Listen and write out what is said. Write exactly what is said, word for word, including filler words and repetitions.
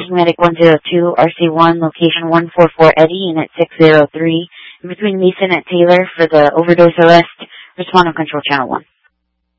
Medic one zero two, R C one, location one four four Eddie, unit six zero three, in between Mason and Taylor for the overdose arrest. Respond on control channel one.